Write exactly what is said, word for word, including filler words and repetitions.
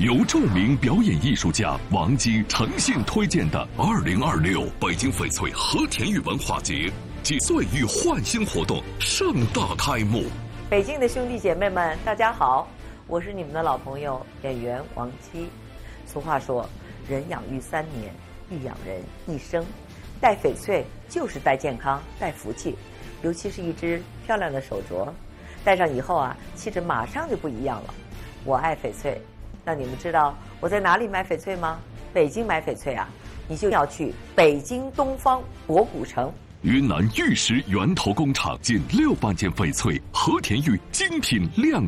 由著名表演艺术家王姬诚信推荐的二零二六北京翡翠和田玉文化节及岁月焕新活动盛大开幕。 北京的兄弟姐妹们，大家好，我是你们的老朋友演员王姬。俗话说，人养育三年，育养人一生。戴翡翠就是戴健康、戴福气，尤其是一只漂亮的手镯，戴上以后啊，气质马上就不一样了。我爱翡翠。那你们知道我在哪里买翡翠吗？北京买翡翠啊，你就要去北京东方博古城。 云南玉石源头工厂近六万件翡翠和田玉精品亮